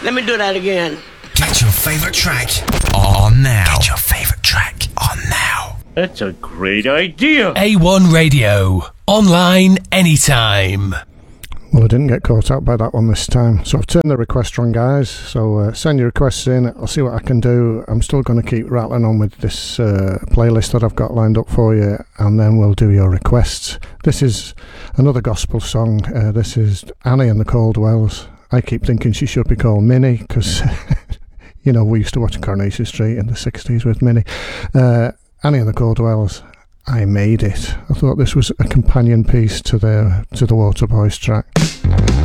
Let me do that again. Get your favourite track on now. Get your favourite track on now. That's a great idea. A1 Radio. Online anytime. Well, I didn't get caught out by that one this time, so I've turned the request on, guys. So send your requests in. I'll see what I can do. I'm still going to keep rattling on with this playlist that I've got lined up for you, and then we'll do your requests. This is another gospel song. This is Annie and the Caldwells. I keep thinking she should be called Minnie, because, you know, we used to watch Coronation Street in the 60s with Minnie. Annie and the Caldwells, I Made It. I thought this was a companion piece to the Waterboys track.